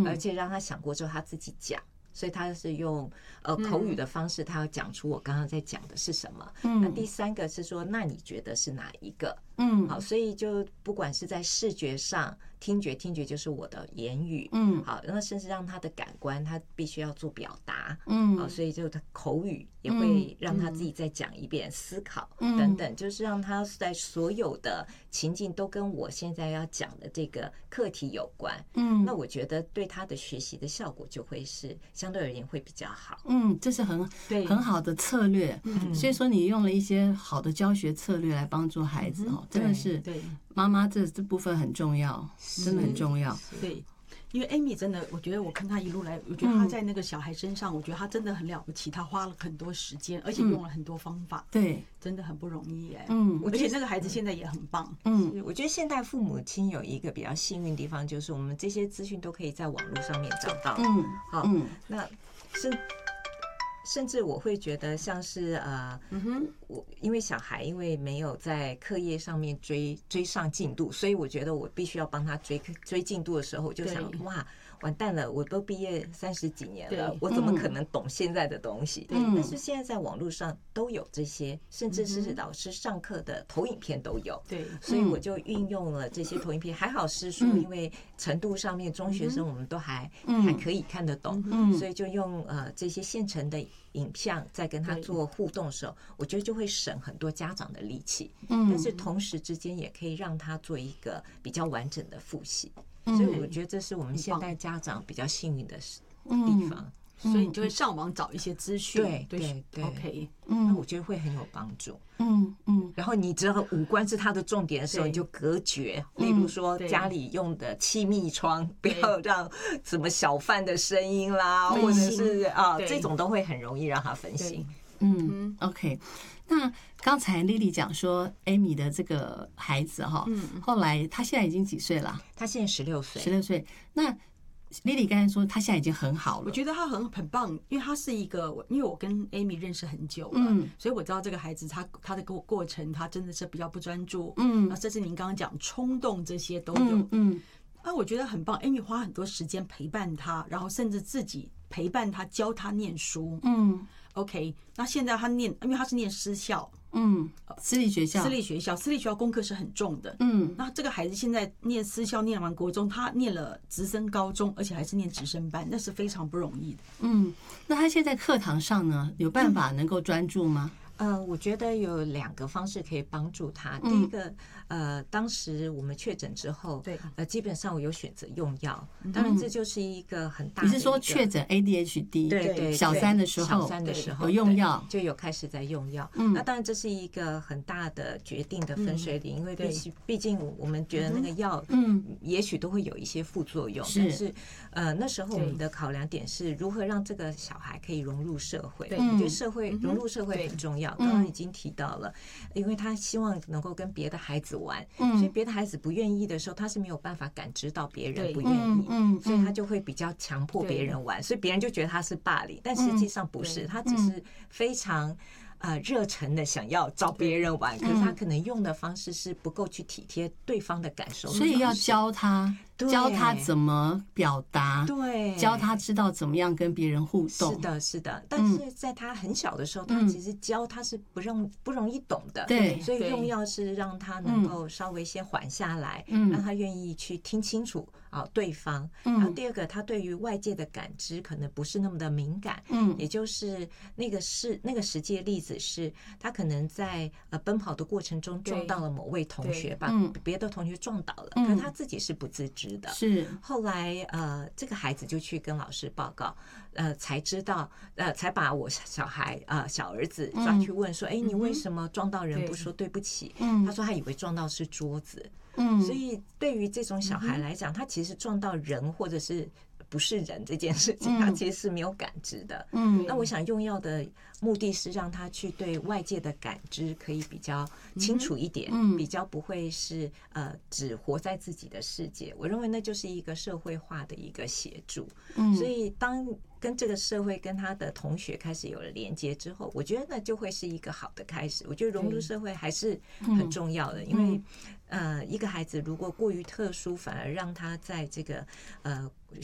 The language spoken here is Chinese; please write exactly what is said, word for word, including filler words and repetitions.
而且让他想过之后他自己讲。所以他是用呃口语的方式，他要讲出我刚刚在讲的是什么。嗯，那第三个是说，那你觉得是哪一个？嗯，好，所以就不管是在视觉上、听觉，听觉就是我的言语。嗯，好，那甚至让他的感官，他必须要做表达。嗯，好，所以就他口语也会让他自己再讲一遍，思考等等，就是让他在所有的情境都跟我现在要讲的这个课题有关。嗯，那我觉得对他的学习的效果就会是相对而言会比较好。 嗯，这是很很好的策略。嗯，所以说你用了一些好的教学策略来帮助孩子哦，真的是对妈妈这这部分很重要，真的很重要。 对。因为 Amy 真的，我觉得我看她一路来，我觉得她在那个小孩身上，我觉得她真的很了不起，她花了很多时间，而且用了很多方法， 对， 真的很不容易耶。 嗯， 而且那个孩子现在也很棒。 嗯，我觉得现代父母亲有一个比较幸运的地方，就是我们这些资讯都可以在网络上面找到。嗯，好，嗯，那是。甚至我会觉得像是呃，嗯哼，我因为小孩因为没有在课业上面追追上进度，所以我觉得我必须要帮他追追进度的时候，我就想哇，完蛋了，我都毕业三十几年了，我怎么可能懂现在的东西？但是现在在网络上都有这些，甚至是老师上课的投影片都有。 对， 所以我就运用了这些投影片，还好是说因为程度上面中学生我们都还还可以看得懂，所以就用呃这些现成的影像在跟他做互动的时候，我觉得就会省很多家长的力气。嗯，但是同时之间也可以让他做一个比较完整的复习。所以我觉得这是我们现代家长比较幸运的地方。 所以你就会上网找一些资讯， 对对对 ，OK， 嗯，那我觉得会很有帮助。 嗯嗯， 然后你知道五官是它的重点的时候，你就隔绝，例如说家里用的气密窗，不要让什么小贩的声音啦，或者是啊这种都会很容易让他分心。 嗯 ，OK。那刚才 Lily 讲说 Amy 的这个孩子哈，后来他现在已经几岁了？ 他现在十六岁， 十六岁。那Lily 刚才说她现在已经很好了， 我觉得她很很棒，因为她是一个，因为我跟 Amy 认识很久了，嗯，所以我知道这个孩子他他的过过程，他真的是比较不专注，嗯，那甚至您刚刚讲冲动这些都有，嗯，嗯啊，我觉得很棒 ，Amy 花很多时间陪伴他，然后甚至自己陪伴他，教他念书，嗯 ，OK， 那现在他念，因为他是念私校。 嗯，私立学校， 私立学校，私立学校功课是很重的。嗯，那这个孩子现在念私校，念完国中，他念了直升高中，而且还是念直升班，那是非常不容易的。 嗯，那他现在课堂上呢，有办法能够专注吗？ 呃，我觉得有两个方式可以帮助他。第一个，呃，当时我们确诊之后，对，呃，基本上我有选择用药。当然，这就是一个很大的。 你是说确诊 A D H D？ 对对， 小三的时候， 小三的时候有用药， 就有开始在用药。嗯，那当然这是一个很大的决定的分水岭，因为毕竟毕竟我们觉得那个药，嗯，也许都会有一些副作用，但是呃那时候我们的考量点是如何让这个小孩可以融入社会。对，我觉得社会融入社会很重要。刚刚已经提到了，因为他希望能够跟别的孩子玩，所以别的孩子不愿意的时候，他是没有办法感知到别人不愿意，所以他就会比较强迫别人玩，所以别人就觉得他是霸凌，但实际上不是，他只是非常呃热忱的想要找别人玩，可是他可能用的方式是不够去体贴对方的感受， 所以要教他。教他怎么表达， 对， 教他知道怎么样跟别人互动。 是的，是的。但是在他很小的时候，他其实教他是不容不容易懂的， 对。 所以用药是让他能够稍微先缓下来，让他愿意去听清楚啊对方。然后第二个，他对于外界的感知可能不是那么的敏感，嗯，也就是那个是那个实际的例子是，他可能在呃奔跑的过程中撞到了某位同学，把别的同学撞倒了，可是他自己是不自知。 是后来呃，这个孩子就去跟老师报告，呃，才知道呃，才把我小孩呃小儿子抓去问说，哎、嗯，你为什么撞到人不说对不起？嗯，他说他以为撞到是桌子。嗯，所以对于这种小孩来讲，他其实撞到人或者是不是人这件事情，他其实是没有感知的。嗯，那我想用药的目的是让他去对外界的感知可以比较清楚一点，嗯，比较不会是呃只活在自己的世界。我认为那就是一个社会化的一个协助。嗯，所以当跟这个社会跟他的同学开始有了连接之后，我觉得那就会是一个好的开始。我觉得融入社会还是很重要的，因为呃，一个孩子如果过于特殊，反而让他在这个呃